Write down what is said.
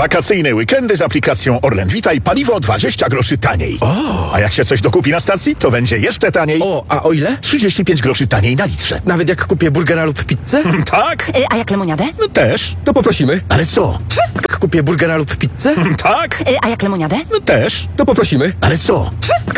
Wakacyjne weekendy z aplikacją Orlen Witaj, paliwo 20 groszy taniej. A jak się coś dokupi na stacji, to będzie jeszcze taniej. O, a o ile? 35 groszy taniej na litrze. Nawet jak kupię burgera lub pizzę? Tak? A jak lemoniadę? No też. To poprosimy. Ale co? Wszystko. Jak kupię burgera lub pizzę? Tak? A jak lemoniadę? No też. To poprosimy. Ale co? Wszystko.